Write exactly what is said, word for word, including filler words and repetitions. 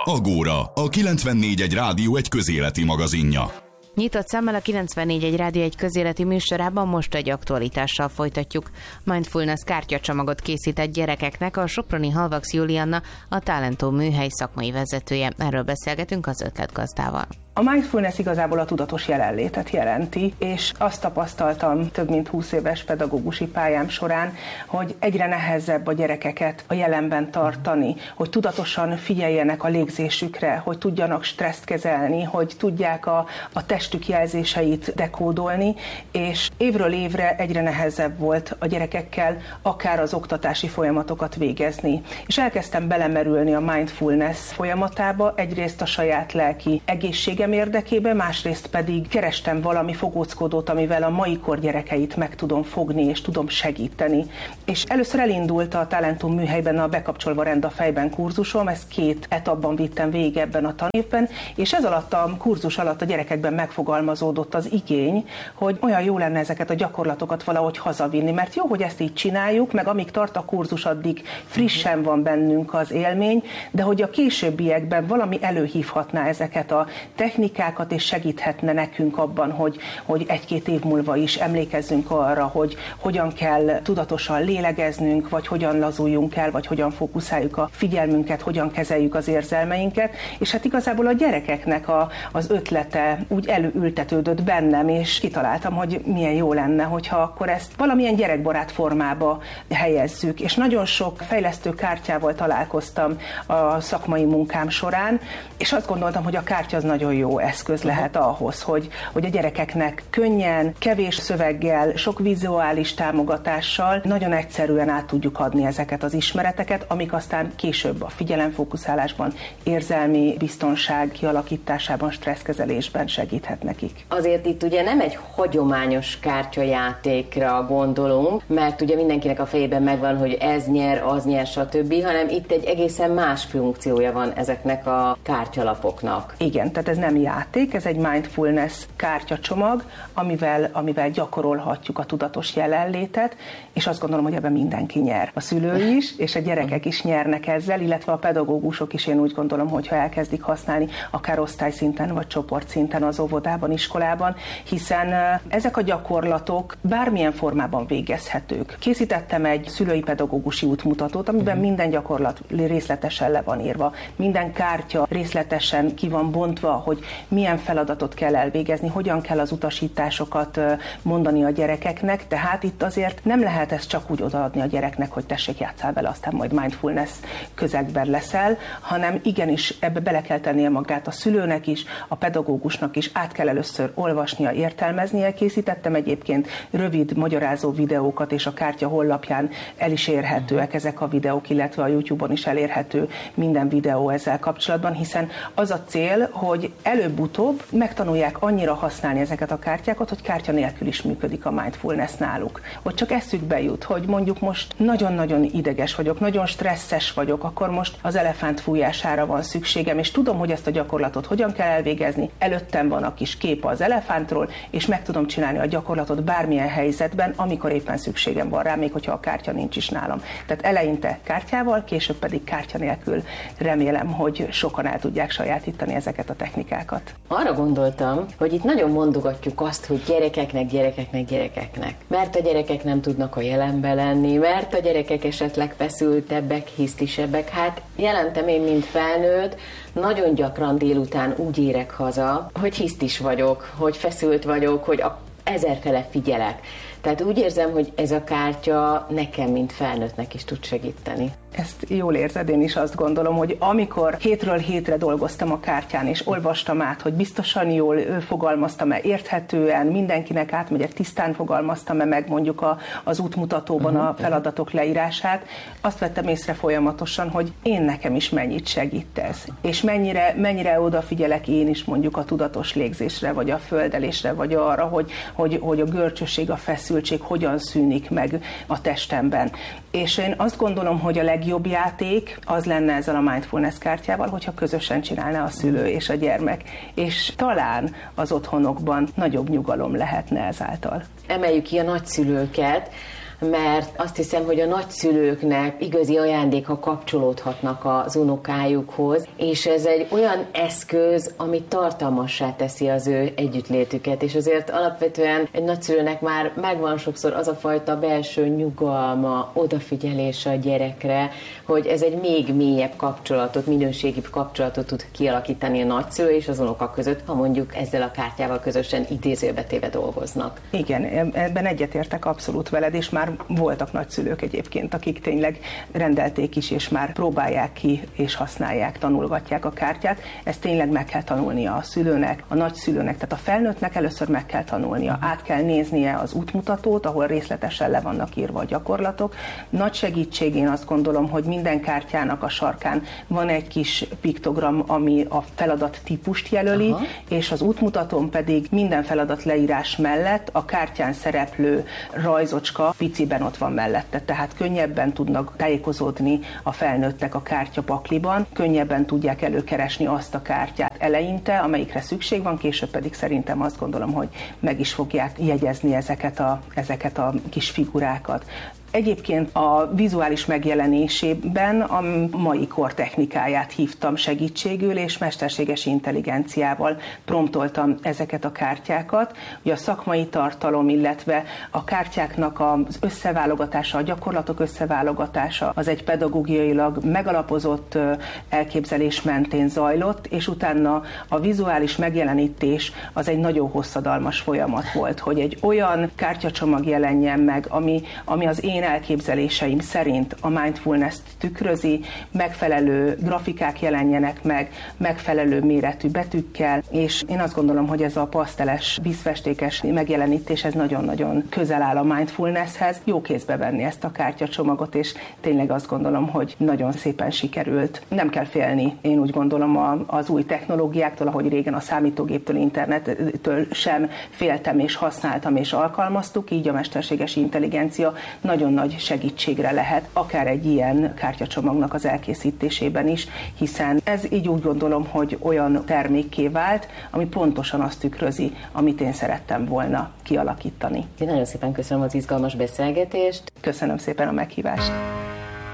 Agóra, a kilencvennégy egy rádió egy közéleti magazinja. Nyitott szemmel a kilencvennégy egy rádió egy közéleti műsorában most egy aktualitással folytatjuk. Mindfulness kártyacsomagot készített gyerekeknek a soproni Halvax Julianna, a Talentum műhely szakmai vezetője. Erről beszélgetünk az ötletgazdával. A mindfulness igazából a tudatos jelenlétet jelenti, és azt tapasztaltam több mint húsz éves pedagógusi pályám során, hogy egyre nehezebb a gyerekeket a jelenben tartani, hogy tudatosan figyeljenek a légzésükre, hogy tudjanak stresszt kezelni, hogy tudják a, a testük jelzéseit dekódolni, és évről évre egyre nehezebb volt a gyerekekkel akár az oktatási folyamatokat végezni. És elkezdtem belemerülni a mindfulness folyamatába, egyrészt a saját lelki egészségem érdekében, másrészt pedig kerestem valami fogóckodót, amivel a mai kor gyerekeit meg tudom fogni és tudom segíteni. És először elindult a Talentum műhelyben a Bekapcsolva rend a fejben kurzusom, ezt két etapban vittem végig ebben a tanévben, és ez alatt a kurzus alatt a gyerekekben megfogalmazódott az igény, hogy olyan jó lenne ezeket a gyakorlatokat valahogy hazavinni, mert jó, hogy ezt így csináljuk, meg amíg tart a kurzus, addig frissen van bennünk az élmény, de hogy a későbbiekben valami előhívhatná ezeket a technikákat, és segíthetne nekünk abban, hogy, hogy egy-két év múlva is emlékezzünk arra, hogy hogyan kell tudatosan lélegeznünk, vagy hogyan lazuljunk el, vagy hogyan fókuszáljuk a figyelmünket, hogyan kezeljük az érzelmeinket, és hát igazából a gyerekeknek a, az ötlete úgy előültetődött bennem, és kitaláltam, hogy milyen jó lenne, hogyha akkor ezt valamilyen gyerekbarát formába helyezzük, és nagyon sok fejlesztő kártyával találkoztam a szakmai munkám során, és azt gondoltam, hogy a kártya az nagyon jó eszköz lehet ahhoz, hogy, hogy a gyerekeknek könnyen, kevés szöveggel, sok vizuális támogatással nagyon egyszerűen át tudjuk adni ezeket az ismereteket, amik aztán később a figyelemfókuszálásban, érzelmi biztonság kialakításában, stresszkezelésben segíthet nekik. Azért itt ugye nem egy hagyományos kártyajátékra gondolunk, mert ugye mindenkinek a fejében megvan, hogy ez nyer, az nyer, stb., hanem itt egy egészen más funkciója van ezeknek a kártyalapoknak. Igen, tehát ez nem játék, ez egy mindfulness kártyacsomag, amivel, amivel gyakorolhatjuk a tudatos jelenlétet, és azt gondolom, hogy ebben mindenki nyer. A szülő is, és a gyerekek is nyernek ezzel, illetve a pedagógusok is, én úgy gondolom, hogy ha elkezdik használni, akár osztályszinten, vagy csoportszinten az óvodában, iskolában, hiszen ezek a gyakorlatok bármilyen formában végezhetők. Készítettem egy szülői pedagógusi útmutatót, amiben minden gyakorlat részletesen le van írva, minden kártya részletesen ki van bontva, hogy milyen feladatot kell elvégezni, hogyan kell az utasításokat mondani a gyerekeknek, tehát itt azért nem lehet ezt csak úgy odaadni a gyereknek, hogy tessék, játsszál vele, aztán majd mindfulness közegben leszel, hanem igenis ebbe bele kell tennie magát a szülőnek is, a pedagógusnak is, át kell először olvasnia, értelmeznie. Készítettem egyébként rövid magyarázó videókat, és a kártya honlapján el is érhetőek ezek a videók, illetve a YouTube-on is elérhető minden videó ezzel kapcsolatban, hiszen az a cél, hogy előbb-utóbb megtanulják annyira használni ezeket a kártyákat, hogy kártya nélkül is működik a mindfulness náluk. Hogy csak eszükbe jut, hogy mondjuk most nagyon-nagyon ideges vagyok, nagyon stresszes vagyok, akkor most az elefánt fújására van szükségem, és tudom, hogy ezt a gyakorlatot hogyan kell elvégezni. Előttem van a kis kép az elefántról, és meg tudom csinálni a gyakorlatot bármilyen helyzetben, amikor éppen szükségem van rá, még hogyha a kártya nincs is nálam. Tehát eleinte kártyával, később pedig kártya nélkül. Remélem, hogy sokan el tudják sajátítani ezeket a technikákat. Arra gondoltam, hogy itt nagyon mondogatjuk azt, hogy gyerekeknek, gyerekeknek, gyerekeknek. Mert a gyerekek nem tudnak a jelenben lenni, mert a gyerekek esetleg feszültebbek, hisztisebbek. Hát jelentem én, mint felnőtt, nagyon gyakran délután úgy érek haza, hogy hisztis vagyok, hogy feszült vagyok, hogy a ezerfele figyelek. Tehát úgy érzem, hogy ez a kártya nekem, mint felnőttnek is tud segíteni. Ezt jól érzed, én is azt gondolom, hogy amikor hétről hétre dolgoztam a kártyán, és olvastam át, hogy biztosan jól fogalmaztam-e, érthetően, mindenkinek átmegyek, tisztán fogalmaztam-e meg mondjuk a, az útmutatóban a feladatok leírását, azt vettem észre folyamatosan, hogy én nekem is mennyit segít ez. És mennyire, mennyire odafigyelek én is mondjuk a tudatos légzésre, vagy a földelésre, vagy arra, hogy, hogy, hogy a görcsösség, a feszültség hogyan szűnik meg a testemben. És én azt gondolom, hogy a legjobb játék az lenne ezzel a mindfulness kártyával, hogyha közösen csinálná a szülő és a gyermek. És talán az otthonokban nagyobb nyugalom lehetne ezáltal. Emeljük ki a nagyszülőket. mert azt hiszem, hogy a nagyszülőknek igazi ajándék, ha kapcsolódhatnak az unokájukhoz, és ez egy olyan eszköz, ami tartalmassá teszi az ő együttlétüket, és azért alapvetően egy nagyszülőnek már megvan sokszor az a fajta belső nyugalma, odafigyelés a gyerekre, hogy ez egy még mélyebb kapcsolatot, minőségibb kapcsolatot tud kialakítani a nagyszülő és az unoka között, ha mondjuk ezzel a kártyával közösen idézőbe téve dolgoznak. Igen, ebben egyetértek abszolút veled, és már voltak nagyszülők egyébként, akik tényleg rendelték is, és már próbálják ki, és használják, tanulgatják a kártyát. Ezt tényleg meg kell tanulnia a szülőnek, a nagyszülőnek, tehát a felnőttnek először meg kell tanulnia. Át kell néznie az útmutatót, ahol részletesen le vannak írva a gyakorlatok. Nagy segítség, én azt gondolom, hogy minden kártyának a sarkán van egy kis piktogram, ami a feladat típust jelöli, aha, és az útmutatón pedig minden feladat leírás mellett a kártyán szereplő rajzocska piciben ott van mellette, tehát könnyebben tudnak tájékozódni a felnőttek a kártyapakliban, könnyebben tudják előkeresni azt a kártyát eleinte, amelyikre szükség van, később pedig szerintem azt gondolom, hogy meg is fogják jegyezni ezeket a, ezeket a kis figurákat. Egyébként a vizuális megjelenésében a mai kor technikáját hívtam segítségül, és mesterséges intelligenciával promptoltam ezeket a kártyákat. Ugye a szakmai tartalom, illetve a kártyáknak az összeválogatása, a gyakorlatok összeválogatása az egy pedagógiailag megalapozott elképzelés mentén zajlott, és utána a vizuális megjelenítés az egy nagyon hosszadalmas folyamat volt, hogy egy olyan kártyacsomag jelenjen meg, ami, ami az én elképzeléseim szerint a mindfulness-t tükrözi, megfelelő grafikák jelenjenek meg, megfelelő méretű betűkkel, és én azt gondolom, hogy ez a paszteles, vízfestékes megjelenítés, ez nagyon-nagyon közel áll a mindfulnesshez. Jó kézbe venni ezt a kártyacsomagot, és tényleg azt gondolom, hogy nagyon szépen sikerült. Nem kell félni, én úgy gondolom, az új technológiáktól, ahogy régen a számítógéptől, internettől sem féltem és használtam és alkalmaztuk, így a mesterséges intelligencia nagyon nagy segítségre lehet, akár egy ilyen kártyacsomagnak az elkészítésében is, hiszen ez így úgy gondolom, hogy olyan termékké vált, ami pontosan azt tükrözi, amit én szerettem volna kialakítani. Én nagyon szépen köszönöm az izgalmas beszélgetést. Köszönöm szépen a meghívást.